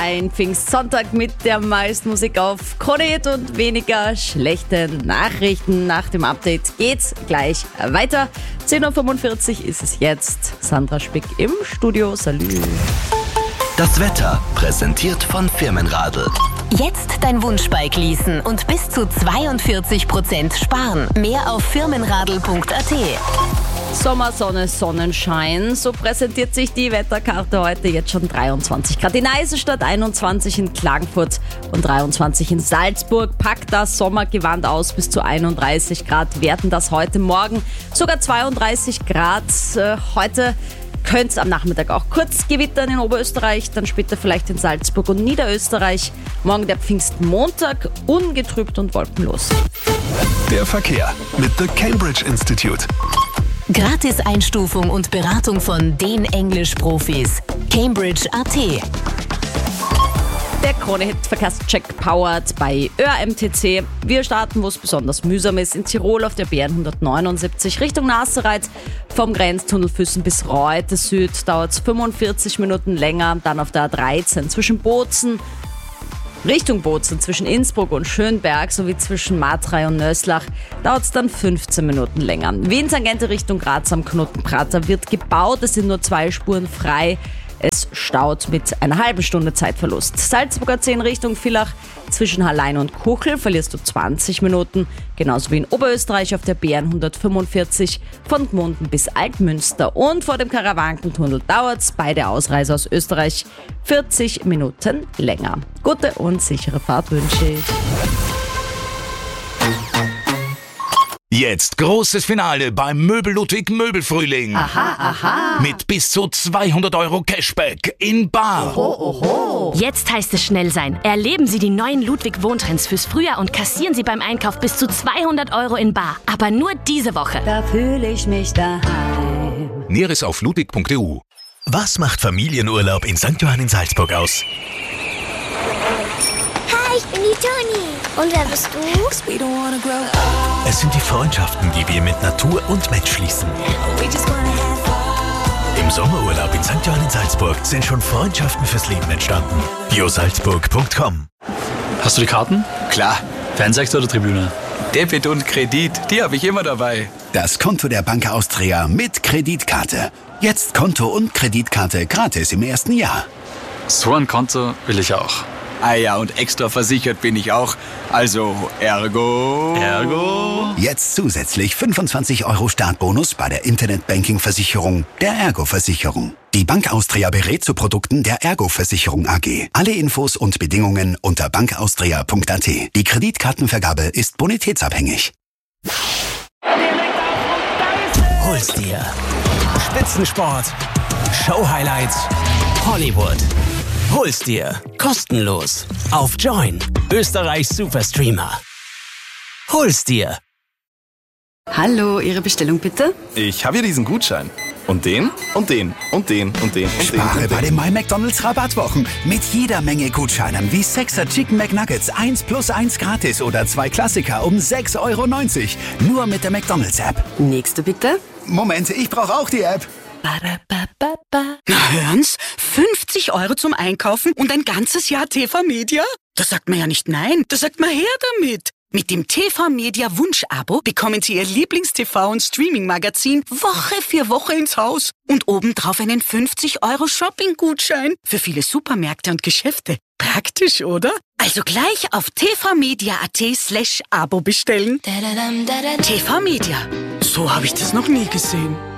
Ein Pfingstsonntag mit der meisten Musik auf Krone Hit und weniger schlechte Nachrichten. Nach dem Update geht's gleich weiter. 10.45 Uhr ist es jetzt. Sandra Spick im Studio. Salü. Das Wetter präsentiert von Firmenradl. Jetzt dein Wunschbike leasen und bis zu 42% sparen. Mehr auf firmenradl.at. Sommersonne, Sonnenschein. So präsentiert sich die Wetterkarte heute. Jetzt schon 23 Grad in Eisenstadt, 21 in Klagenfurt und 23 in Salzburg. Packt das Sommergewand aus, bis zu 31 Grad werden das heute Morgen. Sogar 32 Grad heute. Könnte es am Nachmittag auch kurz gewittern in Oberösterreich, dann später vielleicht in Salzburg und Niederösterreich. Morgen der Pfingstmontag, ungetrübt und wolkenlos. Der Verkehr mit The Cambridge Institute. Gratis-Einstufung und Beratung von den Englisch-Profis. Cambridge.at. Der Krone-Hit-Verkehrscheck powered bei ÖAMTC. Wir starten, wo es besonders mühsam ist, in Tirol auf der BN 179 Richtung Nassereit. Vom Grenztunnel Füssen bis Reute Süd dauert es 45 Minuten länger. Dann auf der A13 zwischen Bozen, Richtung Bozen, zwischen Innsbruck und Schönberg sowie zwischen Matrei und Nöslach dauert es dann 15 Minuten länger. Wien-Tangente Richtung Graz am Knotenprater wird gebaut. Es sind nur 2 Spuren frei. Es staut mit einer halben Stunde Zeitverlust. Salzburger 10 Richtung Villach zwischen Hallein und Kuchel verlierst du 20 Minuten. Genauso wie in Oberösterreich auf der BN 145 von Gmunden bis Altmünster. Und vor dem Karawankentunnel dauert es bei der Ausreise aus Österreich 40 Minuten länger. Gute und sichere Fahrt wünsche ich. Jetzt großes Finale beim Möbel Ludwig Möbelfrühling. Aha. Mit bis zu 200 € Cashback in bar. Oho. Jetzt heißt es schnell sein. Erleben Sie die neuen Ludwig Wohntrends fürs Frühjahr und kassieren Sie beim Einkauf bis zu 200 € in bar. Aber nur diese Woche. Da fühle ich mich daheim. Näheres auf ludwig.eu. Was macht Familienurlaub in St. Johann in Salzburg aus? Hi, ich bin die Toni. Und wer bist du? Es sind die Freundschaften, die wir mit Natur und Mensch schließen. Im Sommerurlaub in St. Johann in Salzburg sind schon Freundschaften fürs Leben entstanden. biosalzburg.com. Hast du die Karten? Klar. Fansektor oder Tribüne? Debit und Kredit, die habe ich immer dabei. Das Konto der Bank Austria mit Kreditkarte. Jetzt Konto und Kreditkarte gratis im ersten Jahr. So ein Konto will ich auch. Ah ja, und extra versichert bin ich auch. Also, ergo... Jetzt zusätzlich 25 € Startbonus bei der Internetbanking-Versicherung der Ergo-Versicherung. Die Bank Austria berät zu Produkten der Ergo-Versicherung AG. Alle Infos und Bedingungen unter bankaustria.at. Die Kreditkartenvergabe ist bonitätsabhängig. Hol's dir. Spitzensport, Show-Highlights, Hollywood. Hol's dir. Kostenlos. Auf Join. Österreichs Superstreamer. Hol's dir. Hallo, Ihre Bestellung bitte? Ich habe hier diesen Gutschein. Und den, und den, und den, und den, und Spare den. bei den My McDonald's Rabattwochen. Mit jeder Menge Gutscheinen wie 6er Chicken McNuggets 1 plus 1 gratis oder 2 Klassiker um 6,90 €. Nur mit der McDonald's App. Nächste bitte. Moment, ich brauche auch die App. Na hören's, 50 € zum Einkaufen und ein ganzes Jahr TV Media? Da sagt man ja nicht nein, da sagt man her damit. Mit dem TV Media Wunsch-Abo bekommen Sie Ihr Lieblings-TV- und Streaming-Magazin Woche für Woche ins Haus und obendrauf einen 50 € Shopping-Gutschein für viele Supermärkte und Geschäfte. Praktisch, oder? Also gleich auf tvmedia.at/Abo bestellen. TV Media. So habe ich das noch nie gesehen.